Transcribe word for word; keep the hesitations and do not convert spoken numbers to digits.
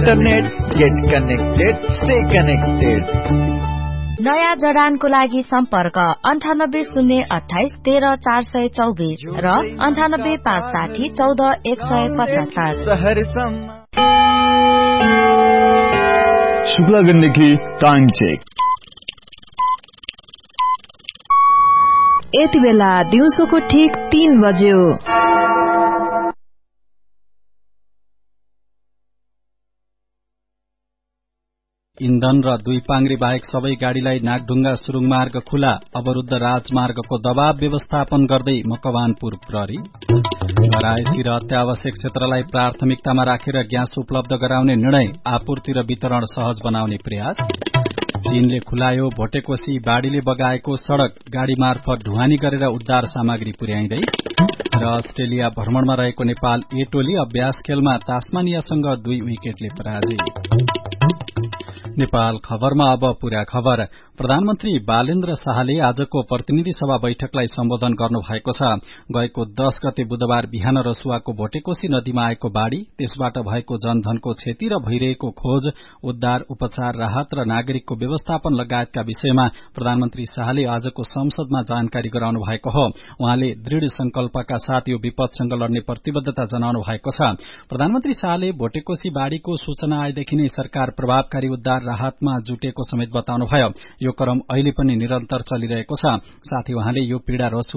Internet, get connected, stay connected. नयाँ जडानको लागि सम्पर्क अन्ठानब्बे शून्य अठाइस तेह्र चार सय चौबिस र अन्ठानब्बे पाँच साठी चौध एक सय पचहत्तर। Shukla Gandaki time check. यति बेला दिउँसोको ठिक तीन बज्यो। इन्धन र दुई पाङ्ग्री बाहेक सबै गाड़ीलाई नागढुङ्गा सुरुङ मार्ग खुला, अवरुद्ध राजमार्गको दबाव व्यवस्थापन गर्दै मकवानपुर प्रहरी। घरायसी र अत्यावश्यक क्षेत्रलाई प्राथमिकतामा राखेर ग्यास उपलब्ध गराउने निर्णय, आपूर्ति र वितरण सहज बनाउने प्रयास। चीनले खुलायो भोटेकोशी बाढ़ीले बगाएको सड़क, गाड़ी मार्फत ढुवानी गरेर उद्धार सामग्री पुर्याइँदै। र अस्ट्रेलिया भ्रमणमा रहेको नेपाल ए टोली अभ्यास खेलमा तास्मानियासँग दुई विकेटले पराजित। नेपाल खबरमा अब पूरा खबर। प्रधानमन्त्री बालेन्द्र शाहले आजको प्रतिनिधि सभा बैठकलाई सम्बोधन गर्नु भएको छ। गएको दश गते बुधबार बिहान रसुवाको भोटेकोशी नदीमा आएको बाढ़ी, त्यसबाट भएको जनधनको क्षति र भइरहेको खोज, उद्धार, उपचार, राहत र नागरिकको व्यवस्थापन लगायतका विषयमा प्रधानमन्त्री शाहले आजको संसदमा जानकारी गराउनु भएको हो। उहाँले दृढ़ संकल्पका साथ यो विपदसँग लड्ने प्रतिबद्धता जनाउनु भएको छ। प्रधानमन्त्री शाहले भोटेकोशी बाढ़ीको सूचना आएदेखि नै सरकार प्रभावकारी उद्धार राहतमा जुटेको समेत बताउनुभयो। यो क्रम अहिले पनि निरन्तर चलिरहेको छ। साथै उहाँले यो पीड़ा